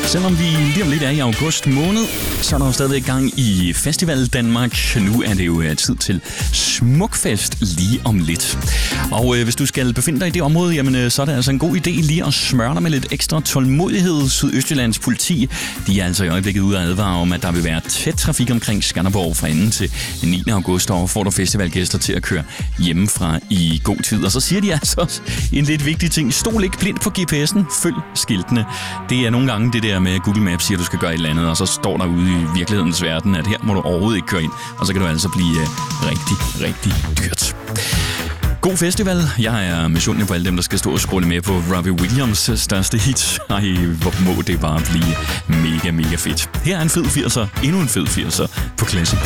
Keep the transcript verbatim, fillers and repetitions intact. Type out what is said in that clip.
Selvom vi lige om lidt er i august måned, så er der jo stadig gang i Festival Danmark. Nu er det jo tid til Smukfest lige om lidt. Og øh, hvis du skal befinde dig i det område, jamen, øh, så er det altså en god idé lige at smøre dig med lidt ekstra tålmodighed. Sydøstjyllands politi, de er altså i øjeblikket ude at advare om, at der vil være tæt trafik omkring Skanderborg fra anden til niende august, og får du festivalgæster til at køre hjemmefra i god tid. Og så siger de altså også en lidt vigtig ting. Stol ikke blindt på G P S'en, følg skiltene. Det er nogle gange det der med Google Maps siger, at du skal gøre et eller andet, og så står der ude i virkelighedens verden, at her må du overhovedet ikke køre ind, og så kan du altså blive uh, rigtig, rigtig dyrt. God festival. Jeg er misundelig på alle dem, der skal stå og scrolle med på Robbie Williams største hit. Ej, hvor må det bare blive mega, mega fedt. Her er en fed firser, endnu en fed firser på Classic.